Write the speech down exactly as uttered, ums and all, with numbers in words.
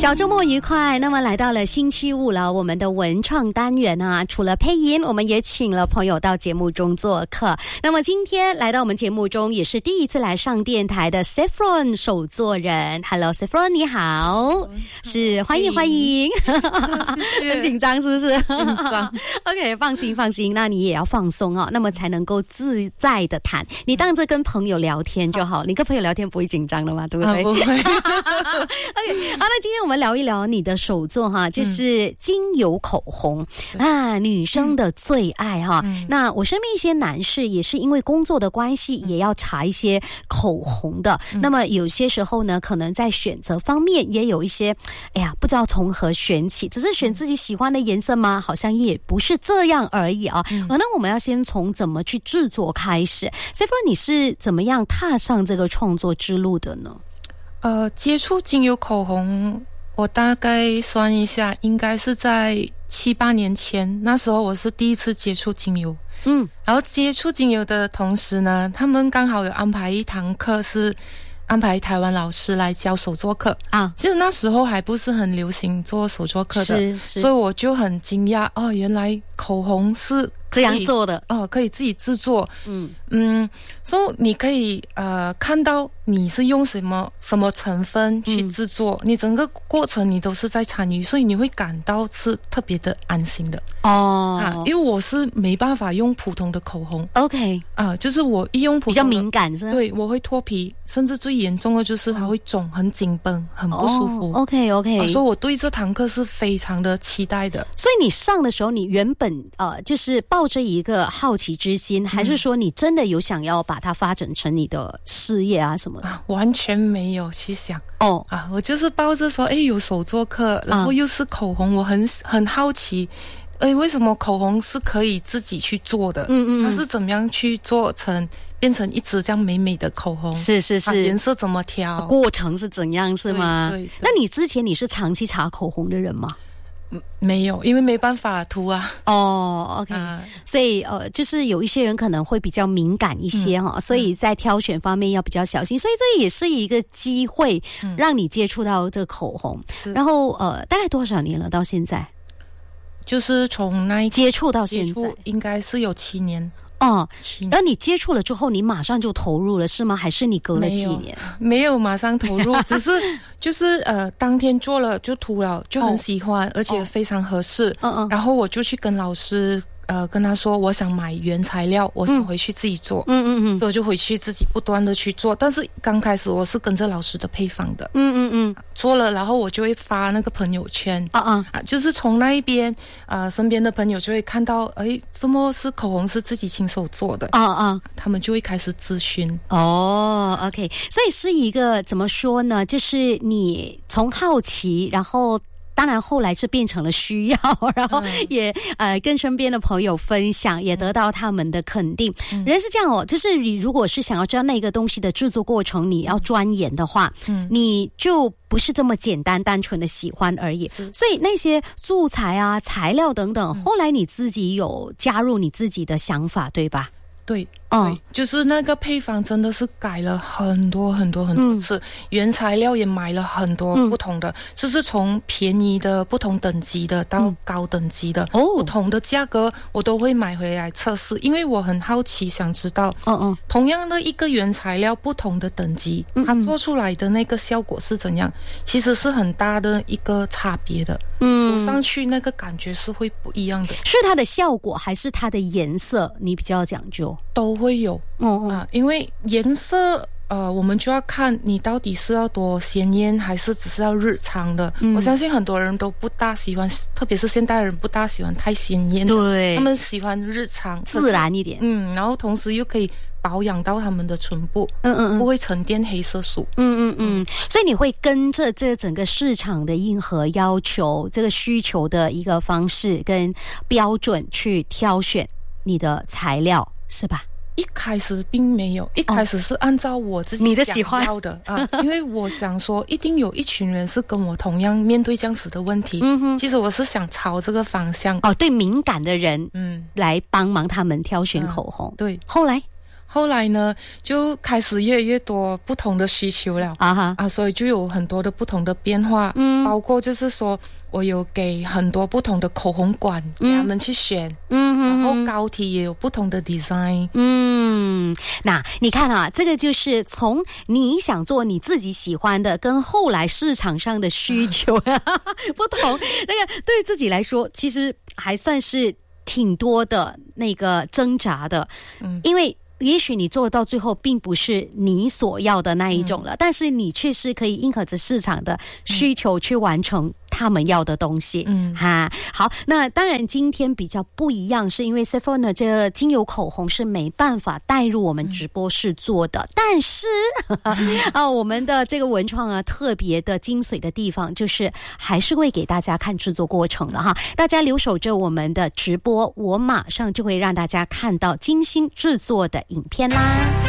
小周末愉快。那么来到了星期五了，我们的文创单元啊，除了配音，我们也请了朋友到节目中做客。那么今天来到我们节目中，也是第一次来上电台的 Saffron 手作人。Hello Saffron， 你好，是欢迎欢迎。很紧张是不是？ 紧张。 OK， 放心放心，那你也要放松啊，那么才能够自在的谈。你当着跟朋友聊天就好，你跟朋友聊天不会紧张的嘛，对不对？ 啊、不会。 OK， 好，那今天我们聊一聊你的手作哈，就是精油口红、嗯、啊，女生的最爱哈、嗯。那我身边一些男士也是因为工作的关系，也要查一些口红的。嗯、那么有些时候呢，可能在选择方面也有一些，哎呀，不知道从何选起，只是选自己喜欢的颜色吗？好像也不是这样而已啊。嗯、那我们要先从怎么去制作开始。Saffron， 你是怎么样踏上这个创作之路的呢？ 呃，接触精油口红，我大概算一下，应该是在七八年前，那时候我是第一次接触精油。嗯，然后接触精油的同时呢，他们刚好有安排一堂课是安排台湾老师来教手作课啊。其实那时候还不是很流行做手作课的， 是是， 所以我就很惊讶哦，原来口红是这样做的哦，可以自己制作。嗯嗯，所以你可以呃看到你是用什么什么成分去制作、嗯，你整个过程你都是在参与，所以你会感到是特别的安心的哦。啊，因为我是没办法用普通的口红 ，OK 啊，就是我一用普通的比较敏感是吧？ 对，我会脱皮，甚至最严重的就是它会肿，很紧绷，很不舒服。 哦、OK OK，、 啊、所以我对这堂课是非常的期待的。 所以你上的时候，你原本呃就是抱着一个好奇之心、嗯，还是说你真的有想要把它发展成你的事业啊什么的？ 啊、完全没有去想哦啊，我就是抱着说，哎，有手作课，然后又是口红，啊、我很很好奇。哎，为什么口红是可以自己去做的？嗯嗯，它是怎么样去做成变成一支这样美美的口红？ 是是是， 颜色怎么调？ 过程是怎样是吗？ 对对对。 那你之前你是长期擦口红的人吗？ 没有，因为没办法涂啊。 哦 ，OK，、呃、所以呃，就是有一些人可能会比较敏感一些哈、嗯，所以在挑选方面要比较小心。所以这也是一个机会，让你接触到这个口红。嗯、然后呃，大概多少年了？到现在？ 就是从那一接触到现在， 应该是有七年。 哦，然后你接触了之后，你马上就投入了，是吗？还是你隔了几年？ 没有，没有马上投入，只是就是呃，当天做了就涂了，就很喜欢，哦、而且非常合适。嗯嗯，然后我就去跟老师。呃，跟他说我想买原材料，我想回去自己做。嗯嗯嗯，所以我就回去自己不断的去做。但是刚开始我是跟着老师的配方的。嗯嗯嗯，做了，然后我就会发那个朋友圈。啊啊啊，就是从那一边，呃，身边的朋友就会看到，哎，怎么是口红是自己亲手做的？啊啊，他们就会开始咨询。 哦 ，OK， 所以是一个怎么说呢？就是你从好奇，然后。当然后来是变成了需要，然后也、嗯、呃跟身边的朋友分享，也得到他们的肯定。嗯、人是这样哦，就是你如果是想要知道那个东西的制作过程，你要钻研的话，嗯，你就不是这么简单单纯的喜欢而已。所以那些素材啊、材料等等，嗯、后来你自己有加入你自己的想法，对吧？ 对，嗯，就是那个配方真的是改了很多很多很多次，嗯、原材料也买了很多不同的，嗯、就是从便宜的不同等级的到高等级的，嗯、不同的价格我都会买回来测试，因为我很好奇，想知道，嗯嗯，同样的一个原材料，不同的等级，嗯嗯，它做出来的那个效果是怎样，其实是很大的一个差别的。嗯，涂上去那个感觉是会不一样的。 是它的效果还是它的颜色？你比较讲究？ 都会有，嗯啊，因为颜色，呃，我们就要看你到底是要多鲜艳，还是只是要日常的。嗯、我相信很多人都不大喜欢，特别是现代人不大喜欢太鲜艳， 对， 他们喜欢日常自然一点。 嗯，然后同时又可以保养到他们的唇部，嗯嗯嗯，不会沉淀黑色素， 嗯嗯嗯，所以你会跟着这整个市场的硬核要求，这个需求的一个方式跟标准去挑选你的材料，是吧？ 一开始并没有，一开始是按照我自己想要的啊，因为我想说，一定有一群人是跟我同样面对这样子的问题。嗯哼，其实我是想朝这个方向哦，对敏感的人，嗯，来帮忙他们挑选口红。 嗯、对， 后来。 后来呢就开始越来越多不同的需求了啊哈啊，所以就有很多的不同的变化，嗯，包括就是说我有给很多不同的口红馆给他们去选，嗯，然后膏体也有不同的 design， 嗯，那你看啊，这个就是从你想做你自己喜欢的，跟后来市场上的需求不同，那个对自己来说，其实还算是挺多的那个挣扎的，嗯，因为也许你做到最后并不是你所要的那一种了，嗯，但是你却是可以应和着市场的需求去完成他们要的东西，嗯哈，好，那当然今天比较不一样，是因为 Sephora 这个精油口红是没办法带入我们直播室做的，嗯，但是啊，我们的这个文创啊，特别的精髓的地方就是还是会给大家看制作过程的哈，大家留守着我们的直播，我马上就会让大家看到精心制作的影片啦。